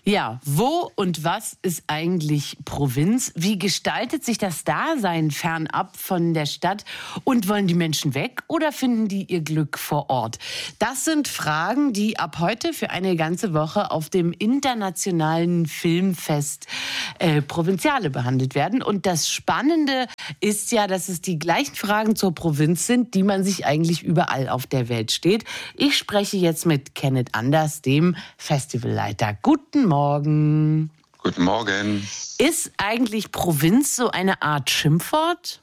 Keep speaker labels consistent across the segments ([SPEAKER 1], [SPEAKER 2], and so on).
[SPEAKER 1] Ja, wo und was ist eigentlich Provinz? Wie gestaltet sich das Dasein fernab von der Stadt? Und wollen die Menschen weg oder finden die ihr Glück vor Ort? Das sind Fragen, die ab heute für eine ganze Woche auf dem internationalen Filmfest Provinziale behandelt werden. Und das Spannende ist ja, dass es die gleichen Fragen zur Provinz sind, die man sich eigentlich überall auf der Welt steht. Ich spreche jetzt mit Kenneth Anders, dem Festivalleiter. Guten Morgen.
[SPEAKER 2] Guten Morgen.
[SPEAKER 1] Ist eigentlich Provinz so eine Art Schimpfwort?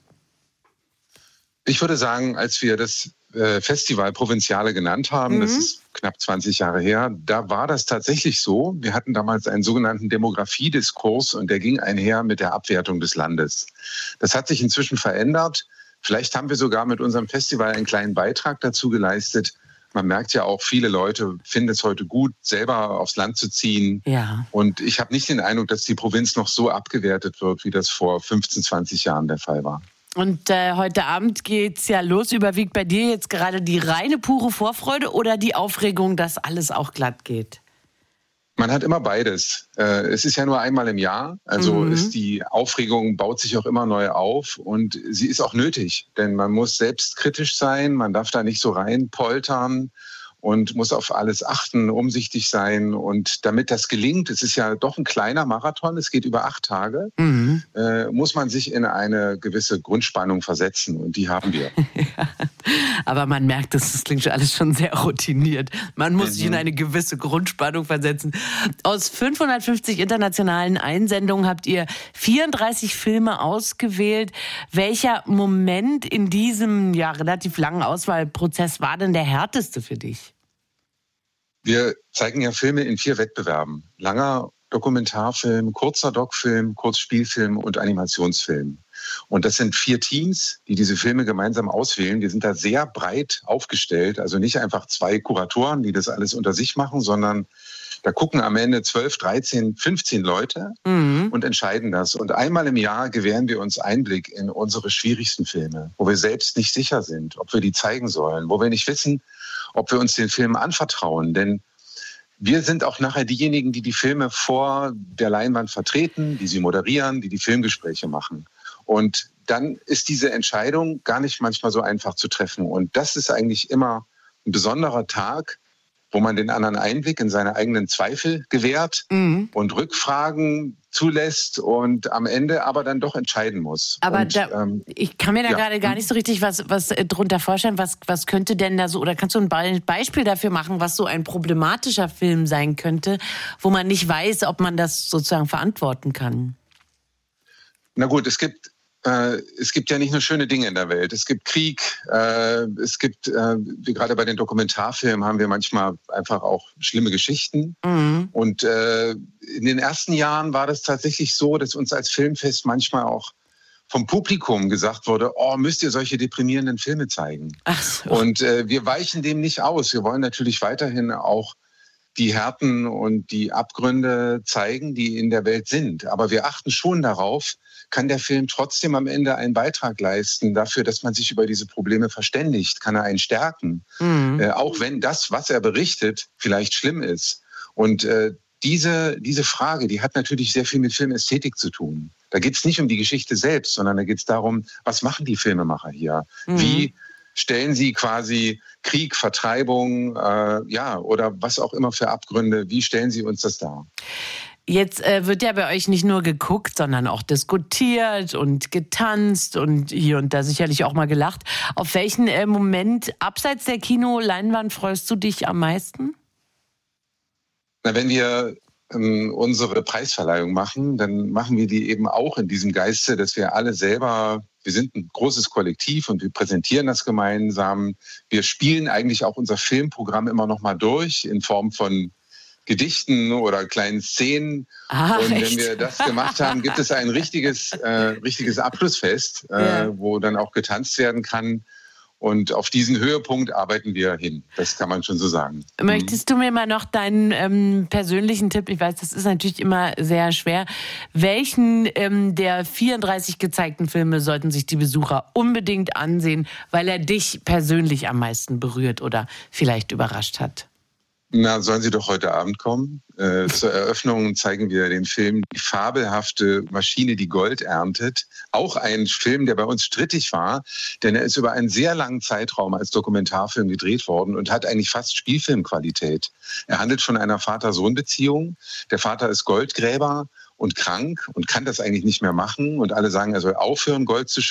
[SPEAKER 2] Ich würde sagen, als wir das Festival Provinziale genannt haben, das ist knapp 20 Jahre her, da war das tatsächlich so. Wir hatten damals einen sogenannten Demografiediskurs und der ging einher mit der Abwertung des Landes. Das hat sich inzwischen verändert. Vielleicht haben wir sogar mit unserem Festival einen kleinen Beitrag dazu geleistet. Man merkt ja auch, viele Leute finden es heute gut, selber aufs Land zu ziehen.
[SPEAKER 1] Ja.
[SPEAKER 2] Und ich habe nicht den Eindruck, dass die Provinz noch so abgewertet wird, wie das vor 15, 20 Jahren der Fall war.
[SPEAKER 1] Und heute Abend geht's ja los. Überwiegt bei dir jetzt gerade die reine, pure Vorfreude oder die Aufregung, dass alles auch glatt geht?
[SPEAKER 2] Man hat immer beides. Es ist ja nur einmal im Jahr. Also ist die Aufregung, baut sich auch immer neu auf. Und sie ist auch nötig, denn man muss selbstkritisch sein. Man darf da nicht so reinpoltern und muss auf alles achten, umsichtig sein. Und damit das gelingt, es ist ja doch ein kleiner Marathon, es geht über 8 Tage, muss man sich in eine gewisse Grundspannung versetzen. Und die haben wir.
[SPEAKER 1] Ja, aber man merkt, das klingt schon alles schon sehr routiniert. Man muss sich in eine gewisse Grundspannung versetzen. Aus 550 internationalen Einsendungen habt ihr 34 Filme ausgewählt. Welcher Moment in diesem relativ langen Auswahlprozess war denn der härteste für dich?
[SPEAKER 2] Wir zeigen ja Filme in 4 Wettbewerben. Langer Dokumentarfilm, kurzer Doc-Film, Kurzspielfilm und Animationsfilm. Und das sind 4 Teams, die diese Filme gemeinsam auswählen. Wir sind da sehr breit aufgestellt. Also nicht einfach 2 Kuratoren, die das alles unter sich machen, sondern da gucken am Ende 12, 13, 15 Leute und entscheiden das. Und einmal im Jahr gewähren wir uns Einblick in unsere schwierigsten Filme, wo wir selbst nicht sicher sind, ob wir die zeigen sollen, wo wir nicht wissen, ob wir uns den Film anvertrauen. Denn wir sind auch nachher diejenigen, die die Filme vor der Leinwand vertreten, die sie moderieren, die die Filmgespräche machen. Und dann ist diese Entscheidung gar nicht manchmal so einfach zu treffen. Und das ist eigentlich immer ein besonderer Tag, wo man den anderen Einblick in seine eigenen Zweifel gewährt und Rückfragen zulässt und am Ende aber dann doch entscheiden muss.
[SPEAKER 1] Aber
[SPEAKER 2] und,
[SPEAKER 1] ich kann mir da gerade gar nicht so richtig was drunter vorstellen. Was könnte denn da so, oder kannst du ein Beispiel dafür machen, was so ein problematischer Film sein könnte, wo man nicht weiß, ob man das sozusagen verantworten kann?
[SPEAKER 2] Na gut, es gibt ja nicht nur schöne Dinge in der Welt. Es gibt Krieg, es gibt, wie gerade bei den Dokumentarfilmen, haben wir manchmal einfach auch schlimme Geschichten. Und in den ersten Jahren war das tatsächlich so, dass uns als Filmfest manchmal auch vom Publikum gesagt wurde, müsst ihr solche deprimierenden Filme zeigen.
[SPEAKER 1] Ach so.
[SPEAKER 2] Und wir weichen dem nicht aus. Wir wollen natürlich weiterhin auch die Härten und die Abgründe zeigen, die in der Welt sind. Aber wir achten schon darauf, kann der Film trotzdem am Ende einen Beitrag leisten dafür, dass man sich über diese Probleme verständigt? Kann er einen stärken? Auch wenn das, was er berichtet, vielleicht schlimm ist. Und diese Frage, die hat natürlich sehr viel mit Filmästhetik zu tun. Da geht es nicht um die Geschichte selbst, sondern da geht es darum, was machen die Filmemacher hier? Wie stellen sie quasi Krieg, Vertreibung, oder was auch immer für Abgründe, wie stellen sie uns das dar?
[SPEAKER 1] Jetzt wird ja bei euch nicht nur geguckt, sondern auch diskutiert und getanzt und hier und da sicherlich auch mal gelacht. Auf welchen Moment abseits der Kinoleinwand freust du dich am meisten?
[SPEAKER 2] Na, wenn wir unsere Preisverleihung machen, dann machen wir die eben auch in diesem Geiste, dass wir alle selber, wir sind ein großes Kollektiv und wir präsentieren das gemeinsam. Wir spielen eigentlich auch unser Filmprogramm immer noch mal durch in Form von Gedichten oder kleinen Szenen. Und wenn wir das gemacht haben, gibt es ein richtiges Abschlussfest, wo dann auch getanzt werden kann. Und auf diesen Höhepunkt arbeiten wir hin. Das kann man schon so sagen.
[SPEAKER 1] Möchtest du mir mal noch deinen persönlichen Tipp, ich weiß, das ist natürlich immer sehr schwer, welchen der 34 gezeigten Filme sollten sich die Besucher unbedingt ansehen, weil er dich persönlich am meisten berührt oder vielleicht überrascht hat?
[SPEAKER 2] Na, sollen Sie doch heute Abend kommen? Zur Eröffnung zeigen wir den Film Die fabelhafte Maschine, die Gold erntet. Auch ein Film, der bei uns strittig war, denn er ist über einen sehr langen Zeitraum als Dokumentarfilm gedreht worden und hat eigentlich fast Spielfilmqualität. Er handelt von einer Vater-Sohn-Beziehung. Der Vater ist Goldgräber und krank und kann das eigentlich nicht mehr machen. Und alle sagen, er soll aufhören, Gold zu